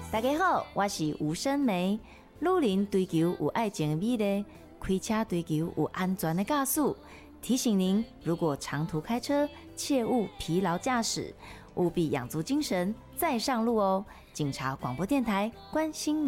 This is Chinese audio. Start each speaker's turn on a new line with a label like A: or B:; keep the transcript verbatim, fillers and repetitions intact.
A: 大家好，我是吴声梅。女人追求有爱情的美丽，开车追求有安全的驾驶。提醒您，如果长途开车，切勿疲劳驾驶，务必养足精神再上路哦。警察广播电台关心